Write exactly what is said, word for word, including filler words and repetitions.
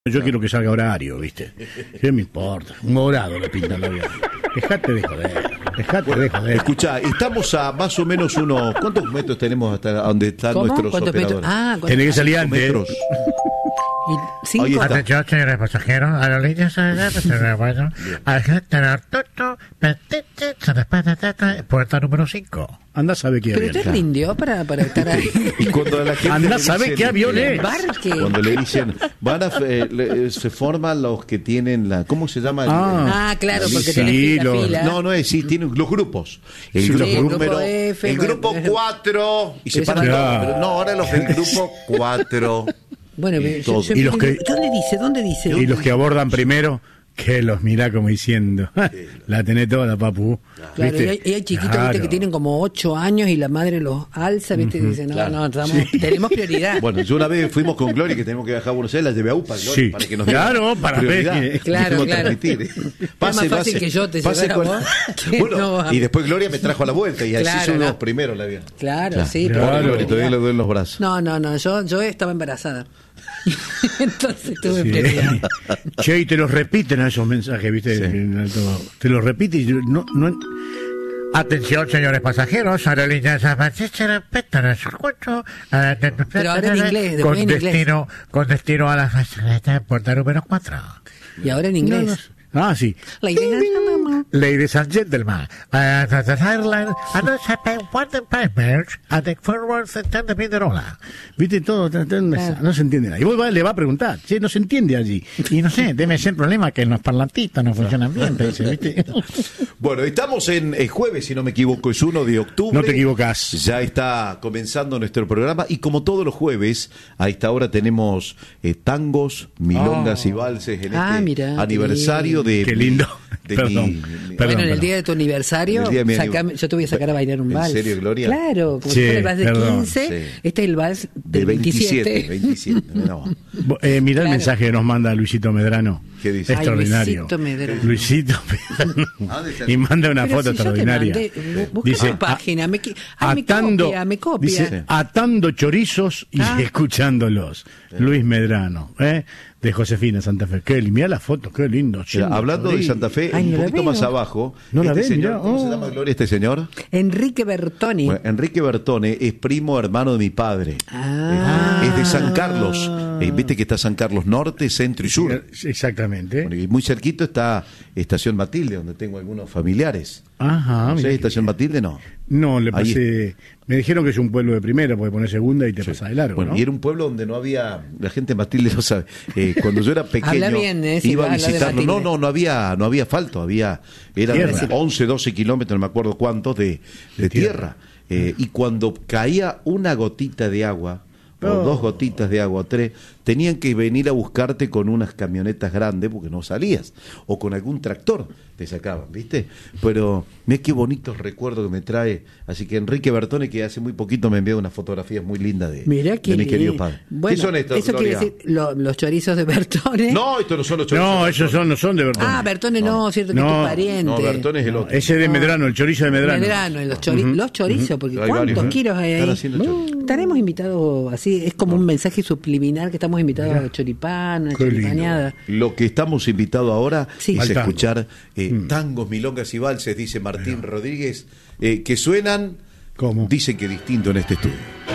Yo quiero que salga horario, ¿viste? ¿Qué me importa? Un morado le pintan la vida. Dejate de joder, dejate bueno, de joder. Escuchá, estamos a más o menos unos... ¿Cuántos metros tenemos hasta donde están ¿Cómo? nuestros operadores? Ah, Tenés que salir antes. Metros. Y cinco. Ahí está. Atención, señores pasajeros, aerolíneas puerta número cinco. Andá sabe qué Pero avión. usted rindió para, para estar ahí. Y cuando la gente Andá le sabe dicen, qué avión eh, es. Embarque. Cuando le dicen, van a, eh, le- se forman los que tienen la... ¿Cómo se llama? Ah. Ah, claro, porque Sí, tenés fila, lo- fila. No, no es, sí, tienen los grupos. El Sí, grupo el grupo número... F, el grupo bueno, cuatro. Y se eso paran no- todos. Claro. Pero no, ahora los del grupo cuatro. Bueno, Y yo- todo. yo- Y los que- ¿dónde dice? ¿Dónde dice? Y los que abordan primero, que los mirá como diciendo, la tenés toda, papu. Claro, ¿Viste? y hay, y hay chiquitos, Claro. ¿viste? Que tienen como ocho años y la madre los alza, ¿viste? Y dicen, no, claro. no, estamos- tenemos prioridad. Bueno, yo una vez fuimos con Gloria que tenemos que viajar a Buenos Aires, la llevé a UPA, Gloria, Sí. para que nos Claro, diera para prioridad. ver. Claro, Dijimos claro. transmitir. Es más fácil que yo te pase llevara con- vos que Bueno, no a- y después Gloria me trajo a la vuelta y así Claro, son no. los primeros la avión. Claro, sí, Claro. pero- Gloria, todavía le duelen los brazos. No, no, no, yo, yo estaba embarazada. Entonces tuve Sí. prioridad. Che, y te los repiten a esos mensajes, ¿viste? Sí. En alto- Te los repiten y yo no, no, Atención, señores pasajeros, aerolíneas Pero ahora en inglés, después con en inglés. destino, con destino a la puerta número cuatro. Y ahora en inglés. no, no- Ah, sí. Ladies and gentlemen. Ladies and gentlemen, uh, the, the Airline, I don't have one papers at the forward the Pinderola. ¿Viste? Todo, todo, todo, no se entiende nada. Y vos va- le va a preguntar, che, no se entiende allí. Y no sé, debe ser problema que los parlantitos no funcionan bien, te dice, ¿viste? Bueno, estamos en el jueves, si no me equivoco, es uno de octubre. No te equivocás. Ya está comenzando nuestro programa y como todos los jueves, a esta hora tenemos eh, tangos, milongas Oh. y valses en Ah, este mirá, qué aniversario de... Qué lindo. de Perdón. mi- mi- Perdón, Bueno, en el perdón. día de tu aniversario, En el día de mi sacame- aniv- yo te voy a sacar a bailar un ¿En vals. serio, Gloria? Claro, como Sí, si fuera el vals de perdón, quince, sí. este es el vals de del veintisiete. veintisiete. veintisiete, no. Bo- Eh, mirá Claro. el mensaje que nos manda Luisito Medrano. ¿Qué dice? Ay, Extraordinario. Luisito Medrano. Luisito Medrano. Ah, de esa- Y manda una Pero foto si yo te extraordinaria. mandé, bu- busca Dice, tu página, me, qui- a- ay, me atando, copia, me copia. dice, atando chorizos y Ah. escuchándolos. Luis Medrano, ¿eh? De Josefina Santa Fe. Qué lindo, mirá la foto, qué lindo. Mira, yendo hablando por de ahí. Santa Fe, Ay, un no la poquito veo. más abajo, No la este ves, señor, mirá, ¿cómo se oh. llama, Gloria, este señor? Enrique Bertoni. Bueno, Enrique Bertone es primo hermano de mi padre. Ah. Eh, Es de San Carlos. Eh, Viste que está San Carlos Norte, Centro y Sur. Exactamente. Bueno, y muy cerquito está Estación Matilde, donde tengo algunos familiares. Ajá. ¿No mira sé, que- Estación Matilde? No. No, le Ahí. pasé. Me dijeron que es un pueblo de primera, porque pones segunda y te pasa de largo. Bueno, ¿no? y era un pueblo donde no había, la gente de Matilde lo sabe. Eh, cuando yo era pequeño, Habla bien, eh, si iba a habla de visitarlo. No, Matilde. no, no había, no había asfalto, había, eran Tierra. once, doce kilómetros, no me acuerdo cuántos, de, de De tierra. tierra. Eh, y cuando caía una gotita de agua, o Oh. dos gotitas de agua, o tres, tenían que venir a buscarte con unas camionetas grandes porque no salías, o con algún tractor te sacaban, ¿viste? Pero mira qué bonitos recuerdos que me trae. Así que Enrique Bertone, que hace muy poquito me envió unas fotografías muy lindas de, Mirá que de mi querido li- padre. Bueno, ¿Qué son estos, eso quiere Gloria? decir lo- los chorizos de Bertone. No, estos no son los chorizos. No, esos son, no son de Bertone. Ah, Bertone no, cierto que No, es tu pariente. No, Bertone es el No, otro. ese de Medrano, el chorizo de Medrano. Medrano, y los, chori- los chorizos, porque Hay ¿cuántos varios, ¿eh? kilos hay Están ahí? haciendo No, chorizo. estaremos invitados así, es como un mensaje subliminal que estamos invitados a choripán, a Qué lindo. choripaneada. Lo que estamos invitados ahora Sí. es Al tango. escuchar eh, tangos, milongas y valses, dice Martín Rodríguez, eh, que suenan, ¿Cómo? dicen que distinto en este estudio.